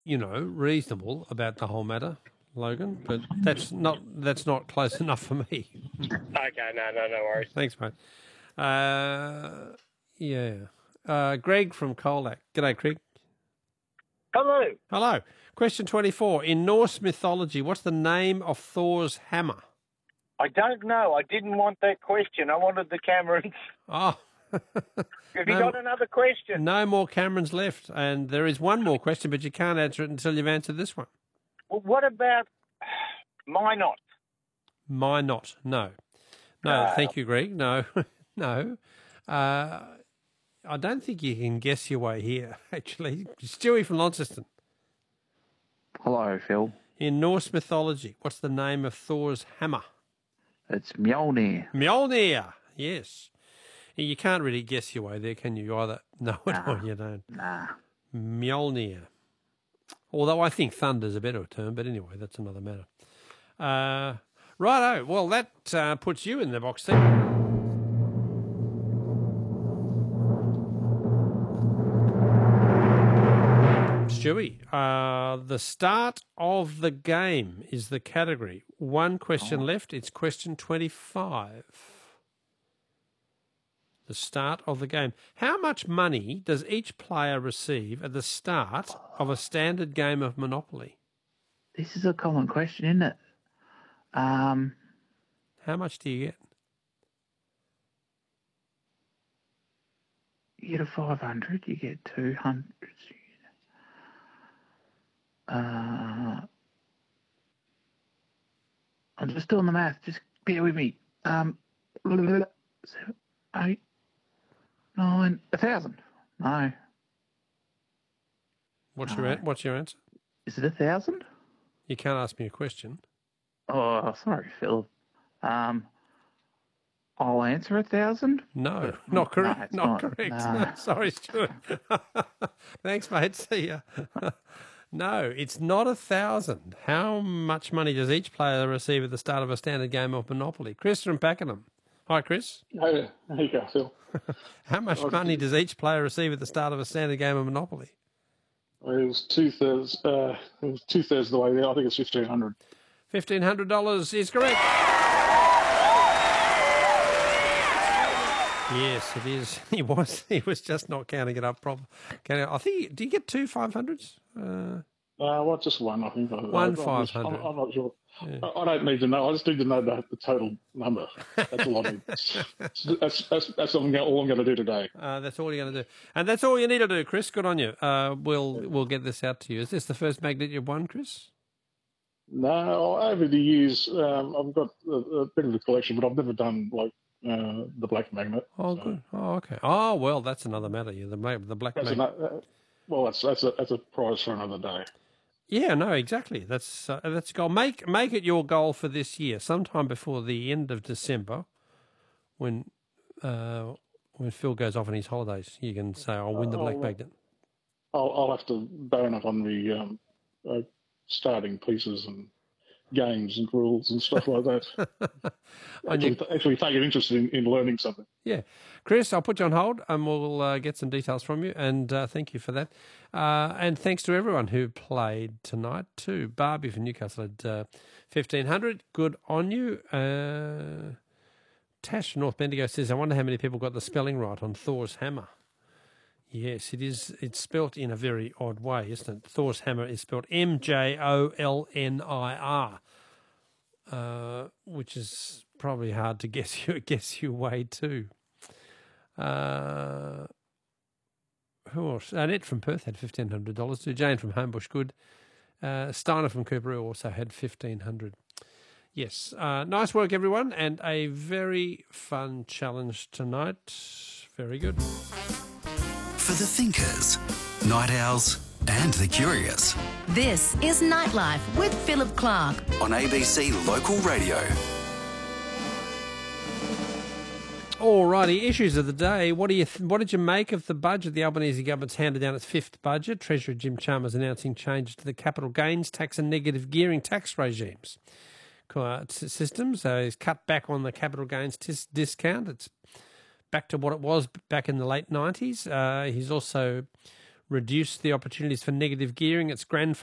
reasonable about the whole matter, Logan, but that's not close enough for me. Okay, no worries. Thanks, mate. Greg from Colac. G'day, Greg. Hello. Hello. Question 24. In Norse mythology, what's the name of Thor's hammer? I don't know. I didn't want that question. I wanted the Camerons. Oh. Have you got another question? No more Camerons left. And there is one more question, but you can't answer it until you've answered this one. Well, what about Minot? Minot. No. No, thank you, Greg. No. No. I don't think you can guess your way here, actually. Stewie from Launceston. Hello, Phil. In Norse mythology, what's the name of Thor's hammer? It's Mjolnir. Mjolnir, yes. You can't really guess your way there, can you? You either know it or you don't. Nah. Mjolnir. Although I think thunder's a better term, but anyway, that's another matter. Righto, well, that puts you in the box then. Stewie, the start of the game is the category. One question left. It's question 25. The start of the game. How much money does each player receive at the start of a standard game of Monopoly? This is a common question, isn't it? How much do you get? You get a 500, you get 200. I'm just doing the math. Just bear with me. 7, 8, 9, 1,000. No. What's your answer? Is it 1,000? You can't ask me a question. Oh, sorry, Phil. I'll answer 1,000. No, not correct. No, not correct. No. Sorry, Stuart. Thanks, mate. See ya. No, it's not 1,000. How much money does each player receive at the start of a standard game of Monopoly? Chris from Pakenham. Hi, Chris. Hey, there you go, Phil. How much money does each player receive at the start of a standard game of Monopoly? It was two-thirds. It was two-thirds of the way there. I think it's $1,500. $1,500 is correct. Yes, it is. He was just not counting it up properly. I think. Do you get two 500s? Well, just one. I think. One 500. I'm not sure. Yeah. I don't need to know. I just need to know the total number. That's all I need. That's all I'm going to do today. That's all you're going to do, and that's all you need to do, Chris. Good on you. We'll get this out to you. Is this the first magnet you've won, Chris? No, over the years, I've got a bit of a collection, but I've never done the black magnet. Oh, so. Good. Oh, okay. Oh, well, that's another matter. The black magnet. That's a prize for another day. Yeah, no, exactly. That's a goal. Make it your goal for this year, sometime before the end of December, when Phil goes off on his holidays. You can say, "I'll win the black magnet." I'll have to bone up on the starting pieces and games and rules and stuff like that. actually take an interest in learning something. Yeah. Chris, I'll put you on hold and we'll get some details from you, and thank you for that. And thanks to everyone who played tonight too. Barbie from Newcastle had 1,500. Good on you. Tash from North Bendigo says, I wonder how many people got the spelling right on Thor's hammer. Yes, it is. It's spelt in a very odd way, isn't it? Thor's hammer is spelt Mjolnir, which is probably hard to guess your way to. Who else? Annette from Perth had $1,500 too. Jane from Homebush Good. Steiner from Cooperoo also had $1,500. Yes, nice work, everyone, and a very fun challenge tonight. Very good. For the thinkers, night owls, and the curious. This is Nightlife with Philip Clark on ABC Local Radio. Alrighty, issues of the day. What did you make of the budget? The Albanese government's handed down its fifth budget. Treasurer Jim Chalmers announcing changes to the capital gains tax and negative gearing tax regimes systems. So he's cut back on the capital gains discount. It's back to what it was back in the late 90s. He's also reduce the opportunities for negative gearing. Its